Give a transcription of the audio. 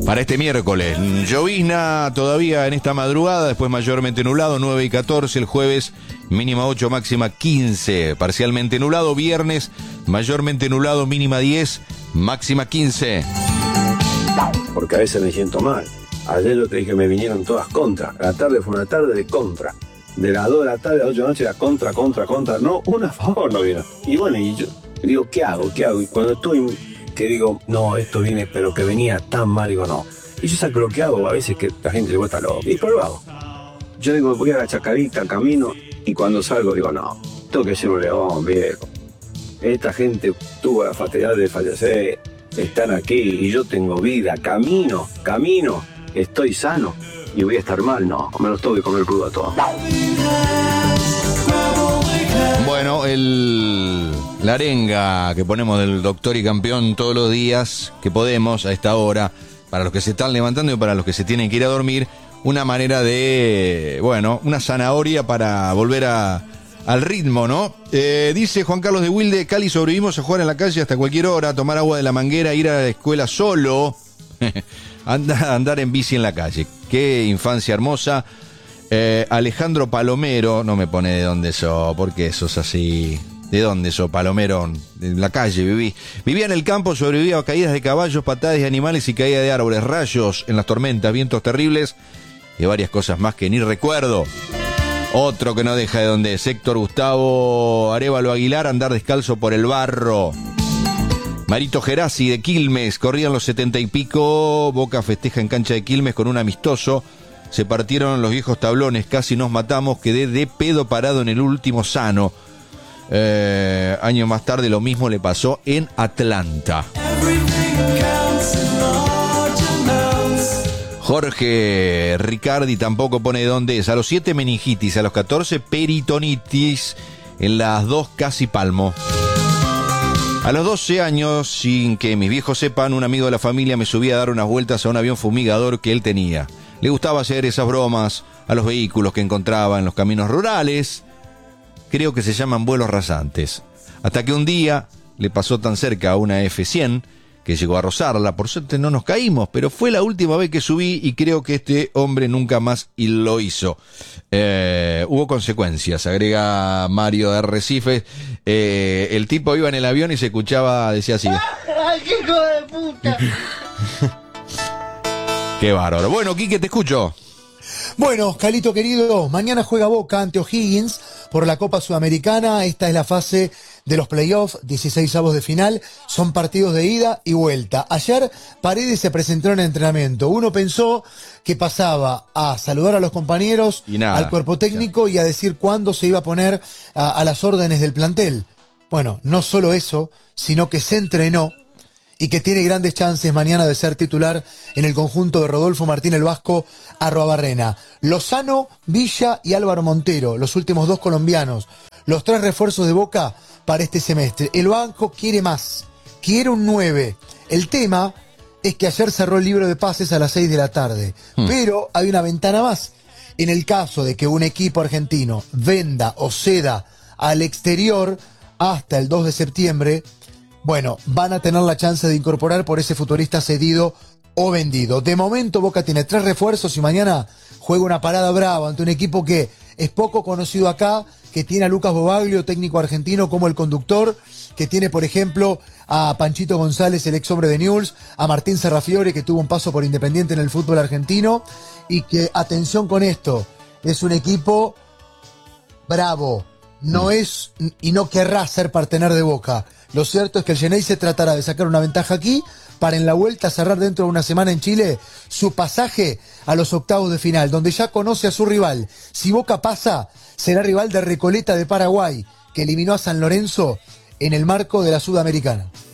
Para este miércoles, llovizna todavía en esta madrugada, después mayormente nublado, 9 y 14, el jueves mínima 8, máxima 15, parcialmente nublado, viernes mayormente nublado, mínima 10, máxima 15. Porque a veces me siento mal. Ayer yo te dije que me vinieron todas contra. La tarde fue una tarde de contra. De las 2 de la tarde a las 8 de la noche era contra. No, una a favor no vino. Y bueno, y yo digo, ¿qué hago? Y cuando estoy, que digo, no, esto viene, pero que venía tan mal, digo, no. Y yo saco lo que hago, a veces que la gente le vuelta loco. Y pero lo hago. Yo digo, voy a la chacarita, camino, y cuando salgo digo, no, tengo que ser un león, viejo. Esta gente tuvo la fatalidad de fallecer, están aquí, y yo tengo vida, camino, estoy sano, y voy a estar mal, no, me los tengo que comer crudo a todos. Bueno, la arenga que ponemos del Doctor y Campeón todos los días que podemos a esta hora, para los que se están levantando y para los que se tienen que ir a dormir, una manera de, bueno, una zanahoria para volver al ritmo, ¿no? Dice Juan Carlos de Wilde, Cali sobrevivimos a jugar en la calle hasta cualquier hora, tomar agua de la manguera, ir a la escuela solo, andar en bici en la calle. Qué infancia hermosa. Alejandro Palomero, no me pone de dónde sos, ¿por qué sos así? ¿De dónde sos, Palomero? En la calle viví. Vivía en el campo, sobrevivía a caídas de caballos, patadas de animales y caída de árboles, rayos en las tormentas, vientos terribles y varias cosas más que ni recuerdo. Otro que no deja de donde es Héctor Gustavo Arévalo Aguilar, andar descalzo por el barro. Marito Gerasi de Quilmes, corrían los 70 y pico, Boca festeja en cancha de Quilmes con un amistoso. Se partieron los viejos tablones, casi nos matamos, quedé de pedo parado en el último sano. Años más tarde lo mismo le pasó en Atlanta. Jorge Ricardi tampoco pone de dónde es. A los 7 meningitis, a los 14 peritonitis, en las 2 casi palmo. A los 12 años, sin que mis viejos sepan, un amigo de la familia me subía a dar unas vueltas a un avión fumigador que él tenía. Le gustaba hacer esas bromas a los vehículos que encontraba en los caminos rurales. Creo que se llaman vuelos rasantes. Hasta que un día le pasó tan cerca a una F-100 que llegó a rozarla. Por suerte no nos caímos, pero fue la última vez que subí y creo que este hombre nunca más lo hizo. Hubo consecuencias, agrega Mario de Arrecife. El tipo iba en el avión y se escuchaba, decía así. ¡Ay, qué hijo de puta! Qué bárbaro. Bueno, Quique, te escucho. Bueno, Calito querido, mañana juega Boca ante O'Higgins por la Copa Sudamericana. Esta es la fase de los playoffs, 16avos de final. Son partidos de ida y vuelta. Ayer Paredes se presentó en entrenamiento. Uno pensó que pasaba a saludar a los compañeros, al cuerpo técnico y a decir cuándo se iba a poner a las órdenes del plantel. Bueno, no solo eso, sino que se entrenó y que tiene grandes chances mañana de ser titular en el conjunto de Rodolfo Martín el Vasco Arruabarrena. Lozano, Villa y Álvaro Montero, los últimos 2 colombianos, los 3 refuerzos de Boca para este semestre. El banco quiere más, quiere un 9. El tema es que ayer cerró el libro de pases a las 6 de la tarde, pero hay una ventana más. En el caso de que un equipo argentino venda o ceda al exterior hasta el 2 de septiembre, bueno, van a tener la chance de incorporar por ese futbolista cedido o vendido. De momento Boca tiene 3 refuerzos y mañana juega una parada brava ante un equipo que es poco conocido acá, que tiene a Lucas Bobaglio, técnico argentino, como el conductor, que tiene, por ejemplo, a Panchito González, el ex hombre de Newell's, a Martín Serrafiore, que tuvo un paso por Independiente en el fútbol argentino, y que, atención con esto, es un equipo bravo, no es y no querrá ser partener de Boca. Lo cierto es que el Xeneize se tratará de sacar una ventaja aquí para en la vuelta cerrar dentro de una semana en Chile su pasaje a los octavos de final, donde ya conoce a su rival. Si Boca pasa, será rival de Recoleta de Paraguay, que eliminó a San Lorenzo en el marco de la Sudamericana.